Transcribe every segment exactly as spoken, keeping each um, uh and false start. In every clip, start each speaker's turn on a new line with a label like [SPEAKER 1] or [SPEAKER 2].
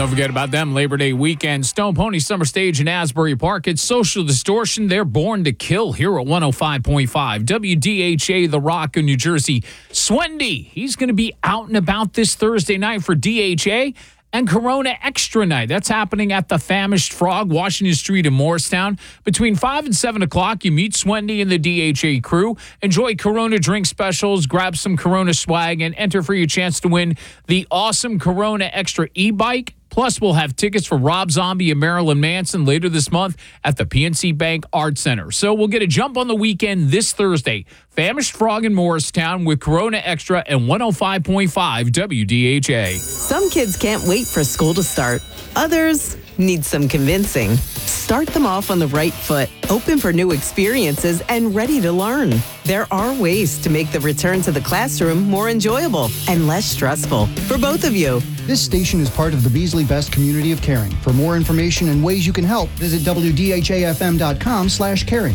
[SPEAKER 1] Don't forget about them Labor Day weekend. Stone Pony Summer Stage in Asbury Park. It's Social Distortion. They're born to kill here at one oh five point five. W D H A, The Rock in New Jersey. Swendy, he's going to be out and about this Thursday night for D H A. And Corona Extra Night. That's happening at the Famished Frog, Washington Street in Morristown. Between five and seven o'clock, you meet Swendy and the D H A crew. Enjoy Corona drink specials, grab some Corona swag, and enter for your chance to win the awesome Corona Extra e-bike. Plus, we'll have tickets for Rob Zombie and Marilyn Manson later this month at the P N C Bank Art Center. So we'll get a jump on the weekend this Thursday. Famished Frog in Morristown with Corona Extra and one oh five point five W D H A.
[SPEAKER 2] Some kids can't wait for school to start. Others need some convincing. Start them off on the right foot, open for new experiences, and ready to learn. There are ways to make the return to the classroom more enjoyable and less stressful for both of you.
[SPEAKER 3] This station is part of the Beasley Best community of caring. For more information and ways you can help, visit W D H A F M dot com slash caring.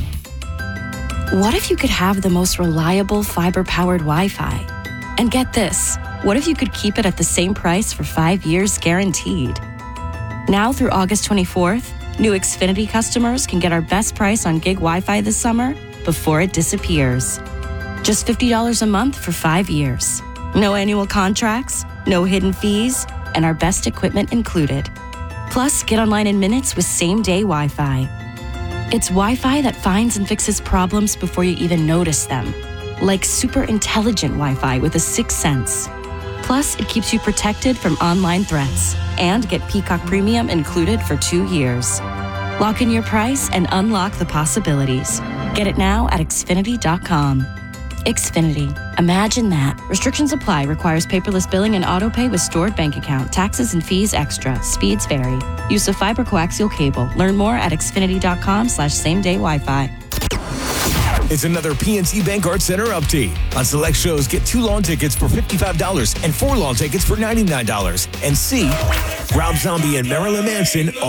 [SPEAKER 4] What if you could have the most reliable fiber-powered Wi-Fi? And get this, what if you could keep it at the same price for five years guaranteed? Now through August twenty-fourth, new Xfinity customers can get our best price on gig Wi-Fi this summer before it disappears. Just fifty dollars a month for five years. No annual contracts, no hidden fees, and our best equipment included. Plus, get online in minutes with same-day Wi-Fi. It's Wi-Fi that finds and fixes problems before you even notice them. Like super intelligent Wi-Fi with a sixth sense. Plus, it keeps you protected from online threats. And get Peacock Premium included for two years. Lock in your price and unlock the possibilities. Get it now at Xfinity dot com. Xfinity. Imagine that. Restrictions apply. Requires paperless billing and auto pay with stored bank account. Taxes and fees extra. Speeds vary. Use of fiber coaxial cable. Learn more at Xfinity dot com slash same day Wi-Fi.
[SPEAKER 5] It's another P N C Bank Art Center update. On select shows, get two lawn tickets for fifty-five dollars and four lawn tickets for ninety-nine dollars. And see Rob Zombie and Marilyn Manson